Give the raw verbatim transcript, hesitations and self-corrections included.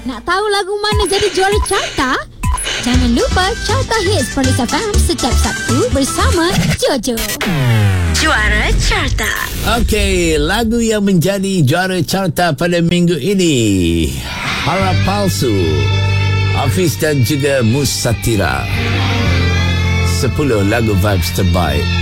Nak tahu lagu mana jadi juara carta? Jangan lupa Carta Hits Police F M setiap Sabtu bersama Jojo. Juara Carta. Okey, lagu yang menjadi juara carta pada minggu ini, Harap Palsu, Hafiz dan juga Mus Satira. sepuluh lagu vibes terbaik